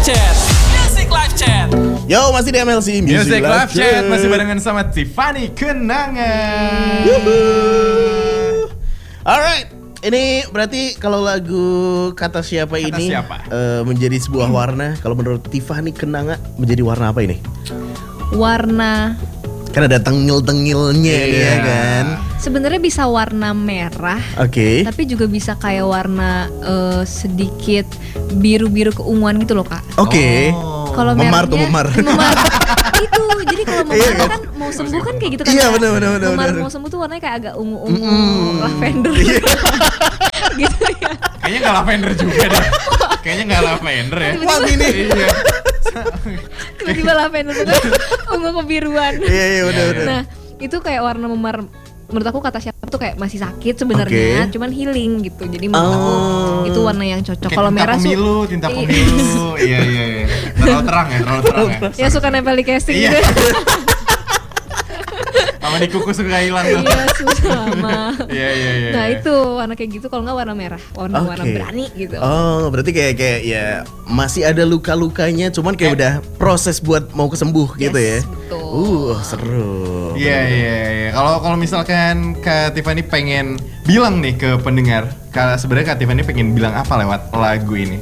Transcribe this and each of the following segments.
Chat. Music Live Chat. Yo, masih di MLC Music Live Chat masih barengan sama Tiffany Kenangan. Alright, ini berarti kalau lagu Kata Siapa ini menjadi sebuah warna. Kalau menurut Tiffany Kenangan menjadi warna apa ini? Warna Kan ada tengil-tengilnya ya kan. sebenarnya bisa warna merah. Oke. Tapi juga bisa kayak warna sedikit biru-biru keunguan gitu loh, Kak. Oke. Kalau Memar tuh memar. Itu. Jadi kalau memar kan mau sembuh kan kayak gitu kan. Iya, benar. Memar mau sembuh tuh warnanya kayak agak ungu-ungu, lavender. Gitu ya. Kayaknya nggak lavender juga deh. Kayaknya nggak lavender ya. Wangi nih. Iya. Tiba-tiba lavender tuh kan ungu kebiruan. Iya, benar. Nah, itu kayak warna memar. Menurut aku Kata Siapa tuh kayak masih sakit sebenarnya, cuman healing gitu. Jadi menurut aku itu warna yang cocok. Kalau merah tinta pemilu. Iya. Terlalu terang ya. Ya suka nempel di casing Iya. gitu. Sama di kuku suka hilang tuh. Iya, sama. Iya. Nah, itu warna kayak gitu, kalau nggak warna merah, warna berani gitu. Oh, berarti kayak ya masih ada luka-lukanya, cuman kayak udah proses buat mau kesembuh gitu ya. Betul. Seru. Iya. Kalau misalkan Kak Tiffany pengen bilang nih ke pendengar, sebenarnya Kak Tiffany pengen bilang apa lewat lagu ini?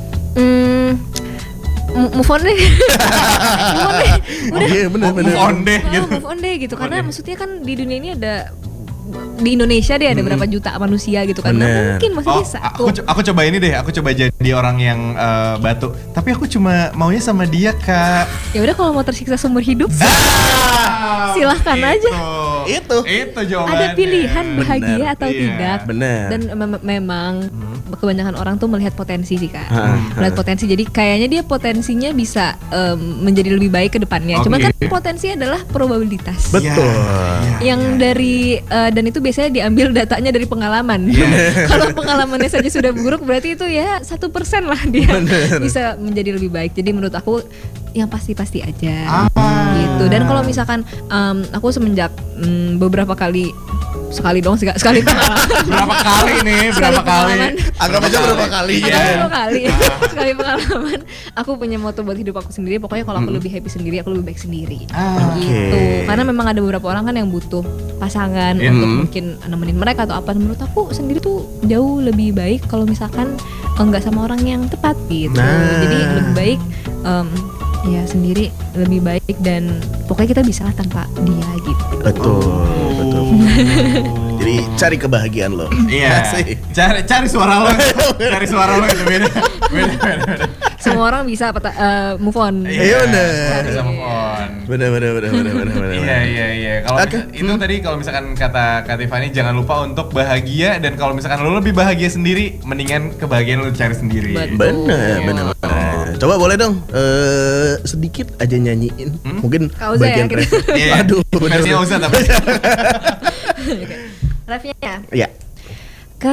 Move on deh. Udah. Iya, benar. Move on deh gitu. Move on deh gitu. Karena maksudnya kan di dunia ini ada, di Indonesia deh ada berapa juta manusia gitu kan. Nah, mungkin masih bisa. Aku coba ini deh. Aku coba jadi orang yang batu. Tapi aku cuma maunya sama dia, Kak. Ya udah, kalau mau tersiksa seumur hidup, silahkan aja. Itu jawabannya. Ada pilihan bahagia atau Iya. tidak. Benar. Dan memang kebanyakan orang tuh melihat potensi sih, Kak. Melihat potensi. Jadi kayaknya dia potensinya bisa menjadi lebih baik ke depannya. Cuman kan potensi adalah probabilitas. Betul. Yang dari dan itu biasanya diambil datanya dari pengalaman. Kalau pengalamannya saja sudah buruk, berarti itu ya 1% lah dia bisa menjadi lebih baik. Jadi menurut aku yang pasti-pasti aja gitu. Dan kalau misalkan aku semenjak beberapa kali, sekali pengalaman. Berapa kali nih? Berapa kali? Anggap aja berapa kali ya. Sekali pengalaman. Aku punya moto buat hidup aku sendiri. Pokoknya kalau aku lebih happy sendiri, aku lebih baik sendiri. Gitu. Karena memang ada beberapa orang kan yang butuh pasangan untuk mungkin nemenin mereka atau apa. Menurut aku sendiri tuh jauh lebih baik kalau misalkan enggak sama orang yang tepat gitu. Jadi lebih baik ya sendiri lebih baik, dan pokoknya kita bisa lah tanpa dia gitu. Betul. Jadi cari kebahagiaan lo. Iya. Cari suara lo. Cari suara lo itu beda. Semua orang bisa move on. Iya, benar. Bisa move on. Benar. Iya. Kalau itu tadi, kalau misalkan kata Kak Tiffany, jangan lupa untuk bahagia, dan kalau misalkan lo lebih bahagia sendiri, mendingan kebahagiaan lo cari sendiri. Benar. Coba boleh dong sedikit aja nyanyiin. Mungkin Kauza bagian ya, ref. Aduh, bener. Versi Kauza tapi. Refnya ya. Iya.